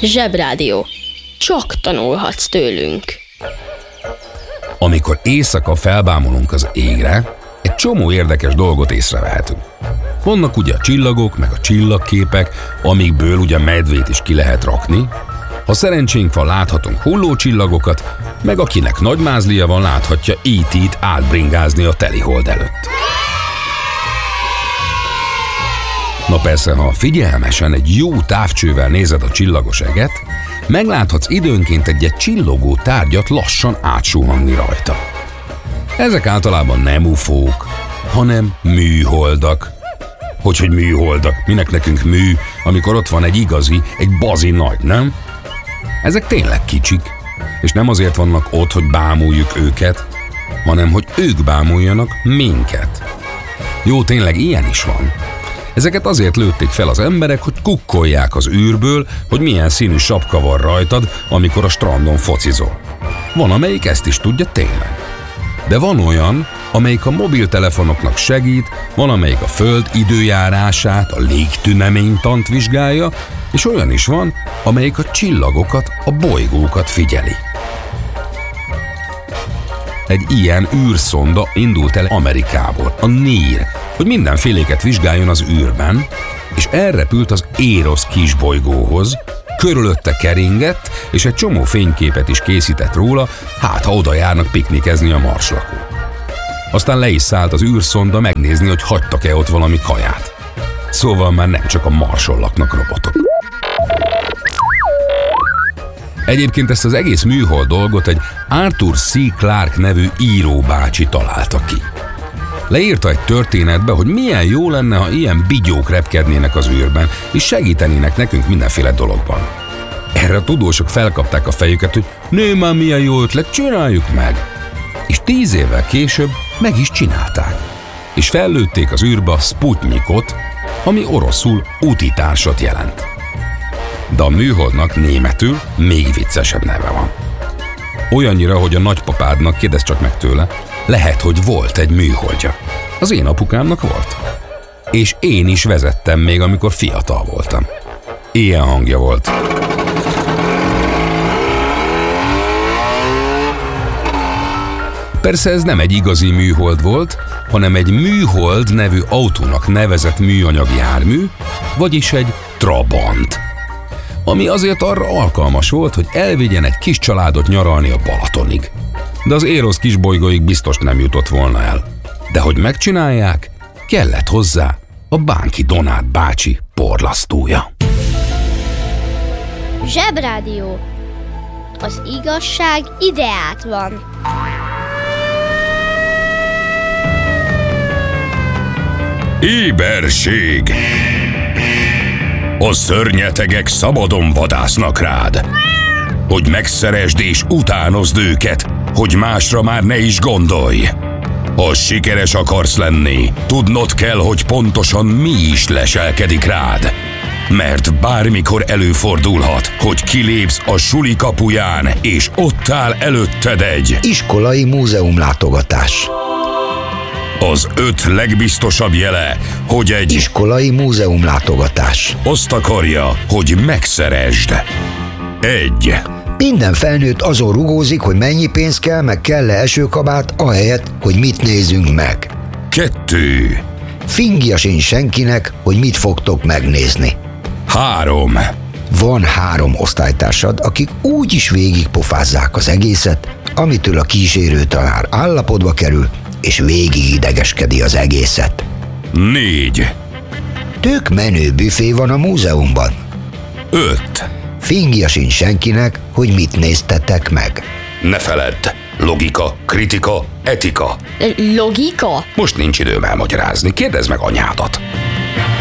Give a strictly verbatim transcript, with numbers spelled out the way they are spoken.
Zsebrádió. Csak tanulhatsz tőlünk. Amikor éjszaka felbámulunk az égre, egy csomó érdekes dolgot észrevehetünk. Vannak ugye a csillagok, meg a csillagképek, amikből ugye medvét is ki lehet rakni. Ha szerencsénk van, láthatunk hullócsillagokat, meg akinek nagy mázlia van, láthatja é té-t átbringázni a telihold előtt. Na persze, ha figyelmesen egy jó távcsővel nézed a csillagos eget, megláthatsz időnként egy-egy csillogó tárgyat lassan átsuhanni rajta. Ezek általában nem ufók, hanem műholdak. Hogyhogy műholdak? Minek nekünk mű, amikor ott van egy igazi, egy bazi nagy, nem? Ezek tényleg kicsik, és nem azért vannak ott, hogy bámuljuk őket, hanem hogy ők bámuljanak minket. Jó, tényleg ilyen is van. Ezeket azért lőtték fel az emberek, hogy kukkolják az űrből, hogy milyen színű sapka van rajtad, amikor a strandon focizol. Van, amelyik ezt is tudja tényleg. De van olyan, amelyik a mobiltelefonoknak segít, van, amelyik a Föld időjárását, a légtüneménytant vizsgálja, és olyan is van, amelyik a csillagokat, a bolygókat figyeli. Egy ilyen űrszonda indult el Amerikából, a NIR, hogy mindenféléket vizsgáljon az űrben, és elrepült az Eros kisbolygóhoz, körülötte keringett, és egy csomó fényképet is készített róla, hát ha oda járnak piknikezni a marslakók. Aztán le is szállt az űrszonda megnézni, hogy hagytak-e ott valami kaját. Szóval már nem csak a Marson laknak robotok. Egyébként ezt az egész műhold dolgot egy Arthur C. Clarke nevű íróbácsi találta ki. Leírta egy történetbe, hogy milyen jó lenne, ha ilyen bigyók repkednének az űrben, és segítenének nekünk mindenféle dologban. Erre a tudósok felkapták a fejüket, hogy nő már milyen jó ötlet, csináljuk meg! És tíz évvel később meg is csinálták. És fellőtték az űrbe a Sputnikot, ami oroszul útitársat jelent. De a műholdnak németül még viccesebb neve van. Olyannyira, hogy a nagypapádnak, kérdezz csak meg tőle, lehet, hogy volt egy műholdja. Az én apukámnak volt. És én is vezettem még, amikor fiatal voltam. Ilyen hangja volt. Persze ez nem egy igazi műhold volt, hanem egy műhold nevű autónak nevezett műanyag jármű, vagyis egy Trabant. Ami azért arra alkalmas volt, hogy elvigyen egy kis családot nyaralni a Balatonig. De az Eros kisbolygóig biztos nem jutott volna el. De hogy megcsinálják, kellett hozzá a Bánki Donát bácsi porlasztója. Zsebrádió. Az igazság ideát van. Éberség! A szörnyetegek szabadon vadásznak rád. Hogy megszeresd és utánozd őket, hogy másra már ne is gondolj. Ha sikeres akarsz lenni, tudnod kell, hogy pontosan mi is leselkedik rád. Mert bármikor előfordulhat, hogy kilépsz a suli kapuján, és ott áll előtted egy iskolai múzeumlátogatás. Az öt legbiztosabb jele, hogy egy iskolai múzeumlátogatás azt akarja, hogy megszeresd. Egy. Minden felnőtt azon rugózik, hogy mennyi pénz kell, meg kell-e esőkabát, ahelyett, hogy mit nézünk meg. Kettő. Fingja sincs senkinek, hogy mit fogtok megnézni. Három. Van három osztálytársad, akik úgy is végigpofázzák az egészet, amitől a kísérő tanár állapotba kerül, és végig idegeskedi az egészet. Négy. Tök menő büfé van a múzeumban. Öt. Fingja sincs senkinek, hogy mit néztetek meg. Ne feledd, logika, kritika, etika. Logika? Most nincs időm elmagyarázni, kérdezd meg anyádat.